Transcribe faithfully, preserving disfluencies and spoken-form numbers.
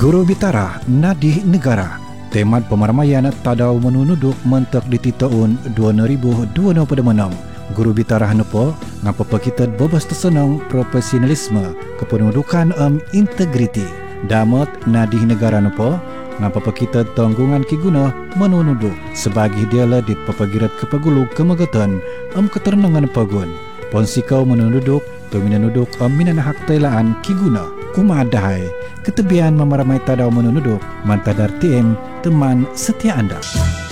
Guru Bitara Nadih Negara temat pemaramaian tadau menunuduk mentek di tahun dua ribu dua puluh enam. Guru Bitara hanupo ngapa kita bebas tersenang profesionalisme kependudukan um, integriti. Damat Nadih Negara hanupo ngapa kita tanggungan kiguna menunuduk sebagai dialah dit papagirat kepagulu kemagatan um keterenangan pagun. Ponsikau menunuduk Tuminanuduk aminan hak tailaan kiguna kumadahai ketebian memaramai tadau menunuduk mantadar T M teman setia anda.